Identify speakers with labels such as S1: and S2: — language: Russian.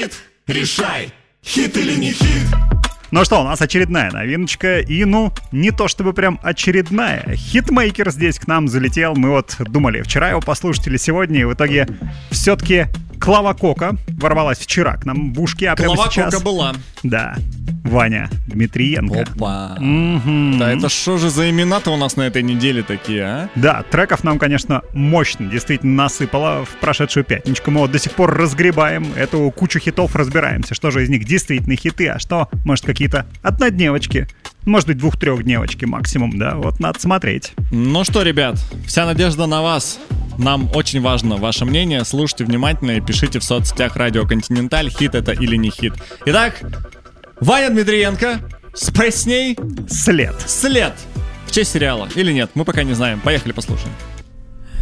S1: хит? Решай, хит или не хит?
S2: Ну что, у нас очередная новиночка, и не то чтобы прям очередная. Хитмейкер здесь к нам залетел, мы вот думали вчера его послушать или сегодня, и в итоге все-таки Клава Кока ворвалась вчера к нам в ушки, а прямо сейчас...
S3: Клава Кока была.
S2: Да, Ваня Дмитриенко.
S3: Опа. Да это что же за имена-то у нас на этой неделе такие, а?
S2: Да, треков нам, конечно, мощно действительно насыпало в прошедшую пятничку. Мы вот до сих пор разгребаем эту кучу хитов, разбираемся, что же из них действительно хиты, а что, может, какие-то однодневочки. Может быть, 2-3-дневочки максимум, да, вот надо смотреть.
S3: Ну что, ребят, вся надежда на вас. Нам очень важно ваше мнение, слушайте внимательно и пишите в соцсетях Радио Континенталь, хит это или не хит. Итак, Ваня Дмитриенко с песней
S2: «След».
S3: «След». В честь сериала или нет, мы пока не знаем. Поехали послушаем.